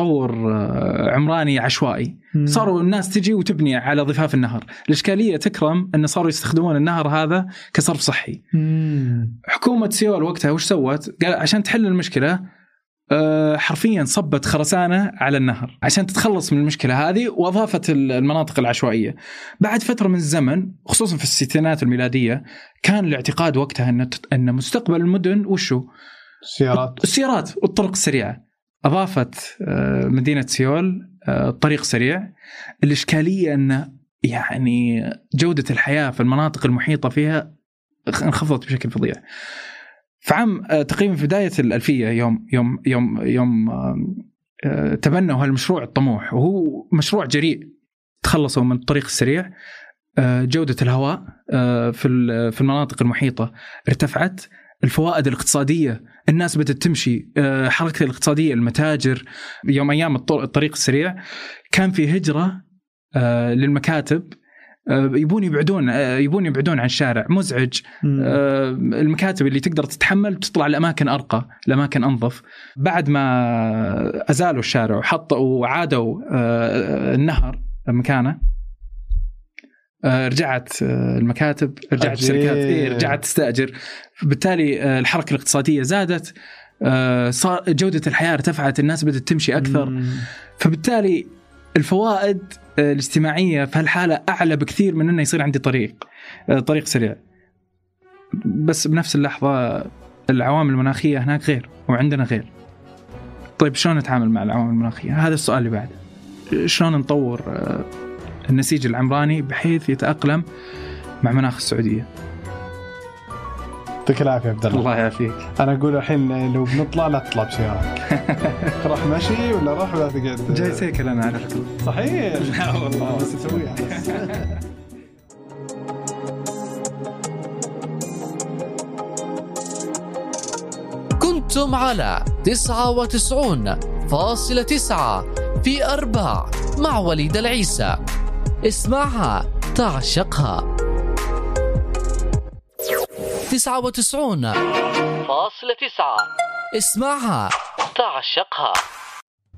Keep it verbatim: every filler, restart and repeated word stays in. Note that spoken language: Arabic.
تطور عمراني عشوائي. صاروا الناس تجي وتبني على ضفاف النهر. الإشكالية تكرم أن صاروا يستخدمون النهر هذا كصرف صحي. مم. حكومة سيول وقتها وش سوت؟ قال عشان تحل المشكلة حرفيا صبت خرسانة على النهر عشان تتخلص من المشكلة هذه، وأضافت المناطق العشوائية. بعد فترة من الزمن خصوصا في الستينات الميلادية كان الاعتقاد وقتها أن أن مستقبل المدن وشو؟ السيارات السيارات والطرق السريعة. أضافت مدينة سيول الطريق سريع. الإشكالية أن يعني جودة الحياة في المناطق المحيطة فيها انخفضت بشكل فظيع. في عام تقريبا في بداية الألفية يوم يوم يوم يوم تبنوا هالمشروع الطموح، وهو مشروع جريء، تخلصوا من الطريق السريع. جودة الهواء في في المناطق المحيطة ارتفعت. الفوائد الاقتصادية، الناس بدأت تمشي، حركة الاقتصادية، المتاجر. يوم أيام الطريق السريع كان في هجرة للمكاتب، يبون يبعدون يبون يبعدون عن الشارع مزعج. المكاتب اللي تقدر تتحمل تطلع لأماكن أرقى، لأماكن أنظف. بعد ما أزالوا الشارع وحطوا وعادوا النهر مكانه، رجعت المكاتب، رجعت الشركات إيه رجعت تستأجر. بالتالي الحركة الاقتصادية زادت، صار جودة الحياة ارتفعت، الناس بدأت تمشي أكثر. مم. فبالتالي الفوائد الاجتماعية في هالحالة أعلى بكثير من أنه يصير عندي طريق طريق سريع. بس بنفس اللحظة العوامل المناخية هناك غير وعندنا غير. طيب شلون نتعامل مع العوامل المناخية؟ هذا السؤال اللي بعده. شلون نطور النسيج العمراني بحيث يتأقلم مع مناخ السعودية؟ يعطيك العافية عبد الله. الله يعافيك. أنا أقول الحين لو بنطلع لا تطلع بسيارة. راح مشي ولا راح ولا تقعد؟ جاي سيكل أنا على فكرة. صحيح. لا والله بس تسويها. كنتم على تسعة وتسعون فاصلة تسعة في أرباع مع وليد العيسى. اسمعها تعشقها. تسعة وتسعون فاصلة تسعة اسمعها تعشقها.